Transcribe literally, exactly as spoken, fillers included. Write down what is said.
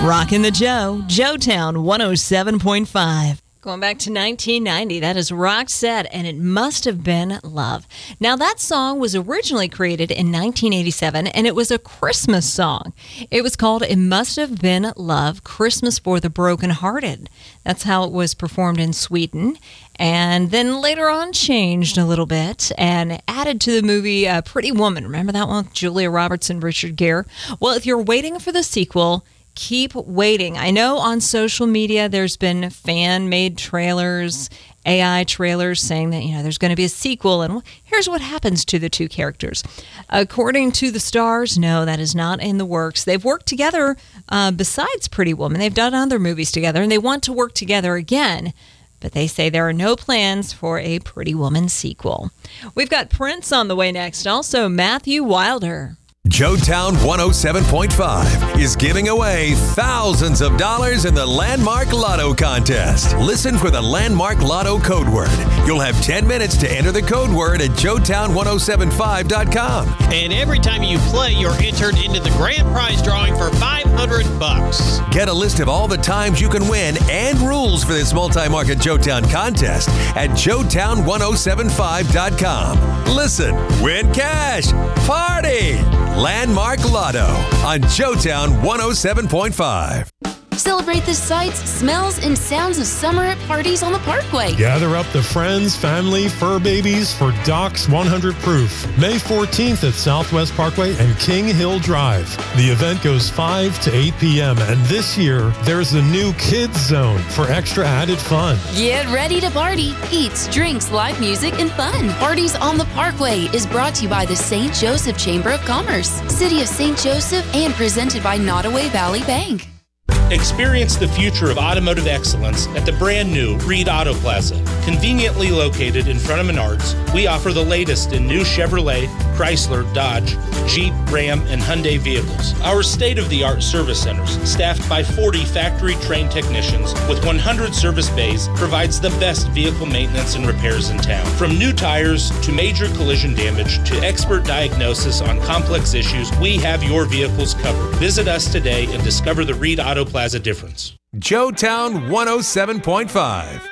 Rockin' the Joe, Joetown one oh seven point five. Going back to nineteen ninety, that is Roxette, and It Must Have Been Love. Now, that song was originally created in nineteen eighty-seven, and it was a Christmas song. It was called It Must Have Been Love, Christmas for the Brokenhearted. That's how it was performed in Sweden, and then later on changed a little bit and added to the movie uh, Pretty Woman. Remember that one with Julia Roberts and Richard Gere? Well, if you're waiting for the sequel, keep waiting. I know on social media there's been fan-made trailers, A I trailers saying that, you know, there's going to be a sequel, and here's what happens to the two characters. According to the stars, no, that is not in the works. They've worked together uh, besides Pretty Woman. They've done other movies together, and they want to work together again, but they say there are no plans for a Pretty Woman sequel. We've got Prince on the way next, also Matthew Wilder. Joetown one oh seven point five is giving away thousands of dollars in the Landmark Lotto contest. Listen for the Landmark Lotto code word. You'll have ten minutes to enter the code word at joetown ten seventy-five dot com. And every time you play, you're entered into the grand prize drawing for five hundred bucks. Get a list of all the times you can win and rules for this multi-market Joetown contest at joetown ten seventy-five dot com. Listen, win cash, party! Landmark Lotto on Joetown one oh seven point five. Celebrate the sights, smells, and sounds of summer at parties on the Parkway. Gather up the friends, family, fur babies for Doc's one hundred Proof, May fourteenth at Southwest Parkway and King Hill Drive. The event goes five to eight p.m. and this year there's a new Kids Zone for extra added fun. Get ready to party. Eats, drinks, live music, and fun. Parties on the Parkway is brought to you by the Saint Joseph Chamber of Commerce, City of Saint Joseph, and presented by Nottoway Valley Bank. Experience the future of automotive excellence at the brand new Reed Auto Plaza. Conveniently located in front of Menards, we offer the latest in new Chevrolet, Chrysler, Dodge, Jeep, Ram, and Hyundai vehicles. Our state-of-the-art service centers, staffed by forty factory-trained technicians with one hundred service bays, provides the best vehicle maintenance and repairs in town. From new tires to major collision damage to expert diagnosis on complex issues, we have your vehicles covered. Visit us today and discover the Reed Auto Plaza difference. Joetown one oh seven point five.